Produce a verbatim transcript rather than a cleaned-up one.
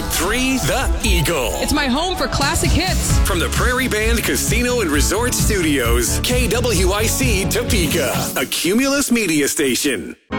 three, The Eagle. It's my home for classic hits. From the Prairie Band Casino and Resort Studios, K W I C Topeka, a Cumulus media station.